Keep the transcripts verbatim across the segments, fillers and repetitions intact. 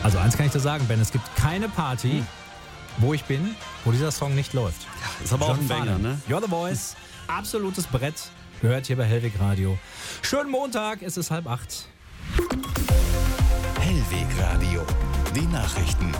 Also eins kann ich dir sagen, Ben, es gibt keine Party, hm. wo ich bin, wo dieser Song nicht läuft. Ja, ist aber John auch ein Banger, ne? You're the Voice, absolutes Brett, gehört hier bei Hellweg Radio. Schönen Montag, es ist halb acht. Hellweg Radio, die Nachrichten.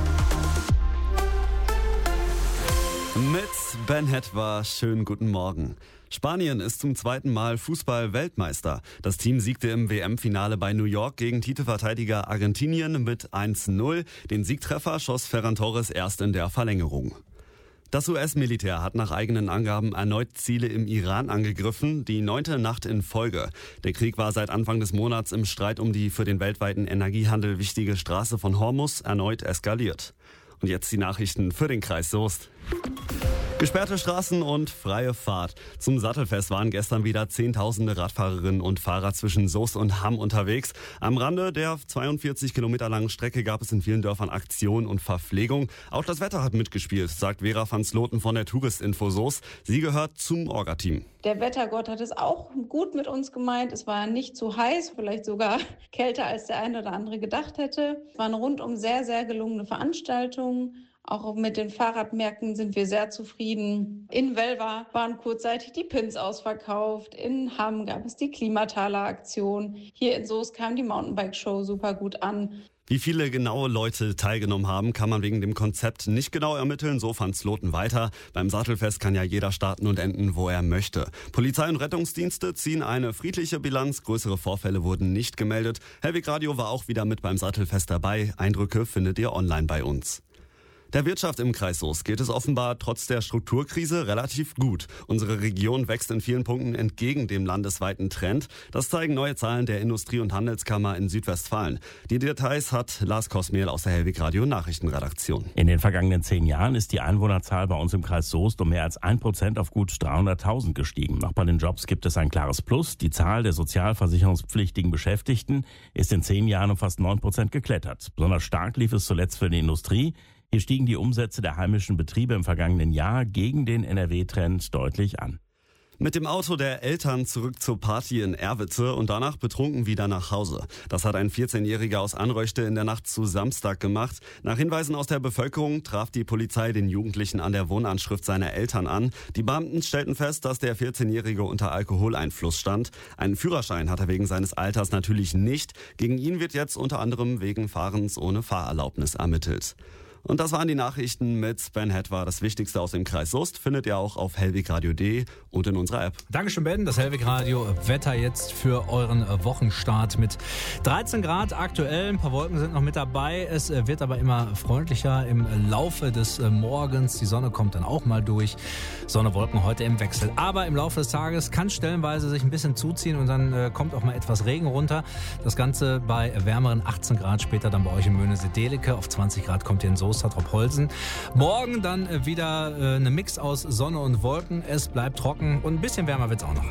Mit Ben Hetwa, schönen guten Morgen. Spanien ist zum zweiten Mal Fußball-Weltmeister. Das Team siegte im W M-Finale bei New York gegen Titelverteidiger Argentinien mit eins null. Den Siegtreffer schoss Ferran Torres erst in der Verlängerung. Das U S-Militär hat nach eigenen Angaben erneut Ziele im Iran angegriffen, die neunte Nacht in Folge. Der Krieg war seit Anfang des Monats im Streit um die für den weltweiten Energiehandel wichtige Straße von Hormuz erneut eskaliert. Und jetzt die Nachrichten für den Kreis Soest. Gesperrte Straßen und freie Fahrt. Zum Sattelfest waren gestern wieder Zehntausende Radfahrerinnen und Fahrer zwischen Soest und Hamm unterwegs. Am Rande der zweiundvierzig Kilometer langen Strecke gab es in vielen Dörfern Aktion und Verpflegung. Auch das Wetter hat mitgespielt, sagt Vera van Sloten von der Touristinfo Soest. Sie gehört zum Orga-Team. Der Wettergott hat es auch gut mit uns gemeint. Es war nicht zu heiß, vielleicht sogar kälter, als der eine oder andere gedacht hätte. Es war eine rundum sehr, sehr gelungene Veranstaltung. Auch mit den Fahrradmärkten sind wir sehr zufrieden. In Welver waren kurzzeitig die Pins ausverkauft. In Hamm gab es die Klimataler-Aktion. Hier in Soest kam die Mountainbike-Show super gut an. Wie viele genaue Leute teilgenommen haben, kann man wegen dem Konzept nicht genau ermitteln, so van Sloten weiter. Beim Sattelfest kann ja jeder starten und enden, wo er möchte. Polizei und Rettungsdienste ziehen eine friedliche Bilanz. Größere Vorfälle wurden nicht gemeldet. Hellweg Radio war auch wieder mit beim Sattelfest dabei. Eindrücke findet ihr online bei uns. Der Wirtschaft im Kreis Soest geht es offenbar trotz der Strukturkrise relativ gut. Unsere Region wächst in vielen Punkten entgegen dem landesweiten Trend. Das zeigen neue Zahlen der Industrie- und Handelskammer in Südwestfalen. Die Details hat Lars Kosmiel aus der Hellweg Radio Nachrichtenredaktion. In den vergangenen zehn Jahren ist die Einwohnerzahl bei uns im Kreis Soest um mehr als ein Prozent auf gut dreihunderttausend gestiegen. Auch bei den Jobs gibt es ein klares Plus. Die Zahl der sozialversicherungspflichtigen Beschäftigten ist in zehn Jahren um fast neun Prozent geklettert. Besonders stark lief es zuletzt für die Industrie. Hier stiegen die Umsätze der heimischen Betriebe im vergangenen Jahr gegen den N R W-Trend deutlich an. Mit dem Auto der Eltern zurück zur Party in Erwitte und danach betrunken wieder nach Hause. Das hat ein vierzehnjähriger aus Anröchte in der Nacht zu Samstag gemacht. Nach Hinweisen aus der Bevölkerung traf die Polizei den Jugendlichen an der Wohnanschrift seiner Eltern an. Die Beamten stellten fest, dass der vierzehnjährige unter Alkoholeinfluss stand. Einen Führerschein hat er wegen seines Alters natürlich nicht. Gegen ihn wird jetzt unter anderem wegen Fahrens ohne Fahrerlaubnis ermittelt. Und das waren die Nachrichten mit Ben Hetwa. Das Wichtigste aus dem Kreis Soest findet ihr auch auf hellwegradio punkt de und in unserer App. Dankeschön, Ben. Das Hellweg Radio Wetter jetzt für euren Wochenstart mit dreizehn Grad aktuell. Ein paar Wolken sind noch mit dabei. Es wird aber immer freundlicher im Laufe des Morgens. Die Sonne kommt dann auch mal durch. Sonne, Wolken heute im Wechsel. Aber im Laufe des Tages kann stellenweise sich ein bisschen zuziehen und dann kommt auch mal etwas Regen runter. Das Ganze bei wärmeren achtzehn Grad, später dann bei euch in Möhne-Sedelike. Auf zwanzig Grad kommt ihr in Soest. Holzen. Morgen dann wieder äh, eine Mix aus Sonne und Wolken. Es bleibt trocken und ein bisschen wärmer wird es auch noch.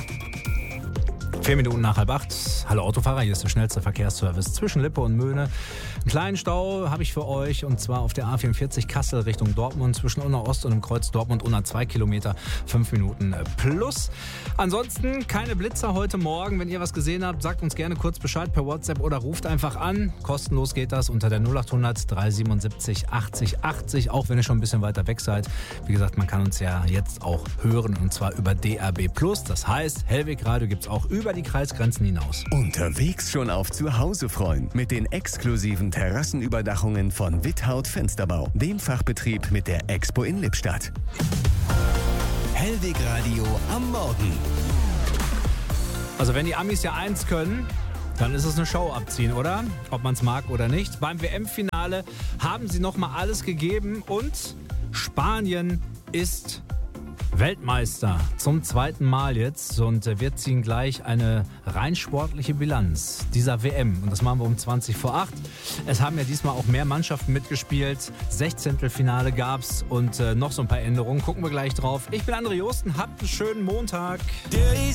Vier Minuten nach halb acht. Hallo Autofahrer, hier ist der schnellste Verkehrsservice zwischen Lippe und Möhne. Einen kleinen Stau habe ich für euch und zwar auf der A vierundvierzig Kassel Richtung Dortmund zwischen Unna Ost und dem Kreuz Dortmund. Unna zwei Kilometer, fünf Minuten plus. Ansonsten keine Blitzer heute Morgen. Wenn ihr was gesehen habt, sagt uns gerne kurz Bescheid per WhatsApp oder ruft einfach an. Kostenlos geht das unter der null achthundert dreihundertsiebenundsiebzig achtzig achtzig, auch wenn ihr schon ein bisschen weiter weg seid. Wie gesagt, man kann uns ja jetzt auch hören und zwar über D A B plus. Das heißt, Hellweg Radio gibt es auch über die Kreisgrenzen hinaus. Unterwegs schon auf Zuhause freuen mit den exklusiven Terrassenüberdachungen von Withaut Fensterbau, dem Fachbetrieb mit der Expo in Lippstadt. Hellweg Radio am Morgen. Also wenn die Amis ja eins können, dann ist es eine Show abziehen, oder? Ob man es mag oder nicht. Beim W M-Finale haben sie nochmal alles gegeben und Spanien ist Weltmeister zum zweiten Mal jetzt und wir ziehen gleich eine rein sportliche Bilanz dieser W M und das machen wir um zwanzig vor acht. Es haben ja diesmal auch mehr Mannschaften mitgespielt, Sechzehntelfinale gab's und äh, noch so ein paar Änderungen, gucken wir gleich drauf. Ich bin André Josten, habt einen schönen Montag. Der